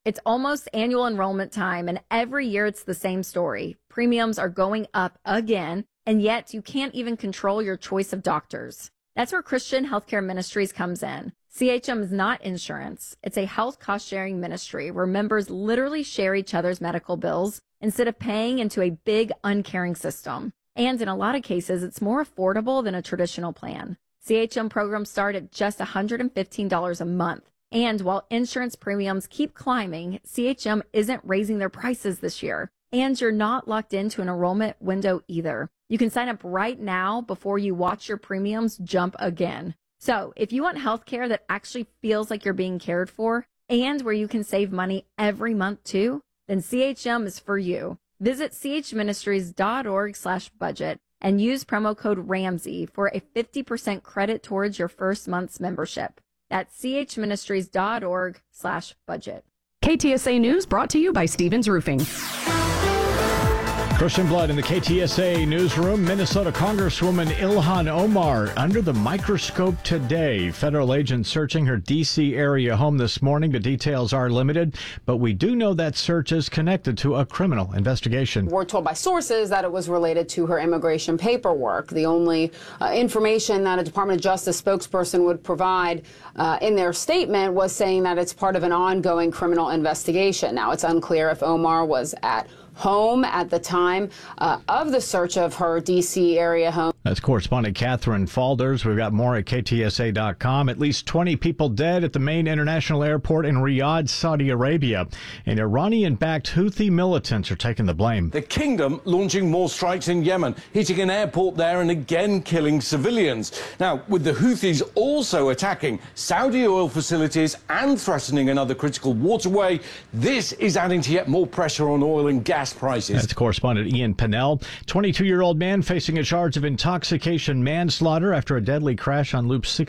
It's almost annual enrollment time, and every year it's the same story. Premiums are going up again, and yet you can't even control your choice of doctors. That's where Christian Healthcare Ministries comes in. CHM is not insurance. It's a health cost-sharing ministry where members literally share each other's medical bills instead of paying into a big, uncaring system. And in a lot of cases, it's more affordable than a traditional plan. CHM programs start at just $115 a month. And while insurance premiums keep climbing, CHM isn't raising their prices this year. And you're not locked into an enrollment window either. You can sign up right now before you watch your premiums jump again. So if you want health care that actually feels like you're being cared for and where you can save money every month too, then CHM is for you. Visit chministries.org/budget and use promo code Ramsey for a 50% credit towards your first month's membership. That's chministries.org/budget. KTSA News brought to you by Stevens Roofing. Christian Blood in the KTSA newsroom. Minnesota Congresswoman Ilhan Omar under the microscope today. Federal agents searching her D.C. area home this morning. The details are limited, but we do know that search is connected to a criminal investigation. We're told by sources that it was related to her immigration paperwork. The only information that a Department of Justice spokesperson would provide in their statement was saying that it's part of an ongoing criminal investigation. Now, it's unclear if Omar was at home at the time of the search of her D.C. area home. That's correspondent Catherine Falders. We've got more at KTSA.com. At least 20 people dead at the main international airport in Riyadh, Saudi Arabia. And Iranian-backed Houthi militants are taking the blame. The kingdom launching more strikes in Yemen, hitting an airport there and again killing civilians. Now, with the Houthis also attacking Saudi oil facilities and threatening another critical waterway, this is adding to yet more pressure on oil and gas prices. That's correspondent Ian Pinnell. 22-year-old man facing a charge of intoxication manslaughter after a deadly crash on Loop 6.